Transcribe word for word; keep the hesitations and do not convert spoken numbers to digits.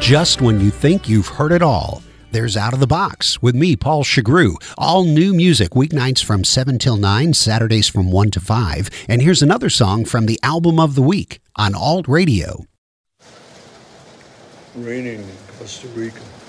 Just when you think you've heard it all, there's Out of the Box with me, Paul Chagru. All new music, weeknights from seven till nine, Saturdays from one to five. And here's another song from the album of the week on Alt Radio. Raining in Costa Rica.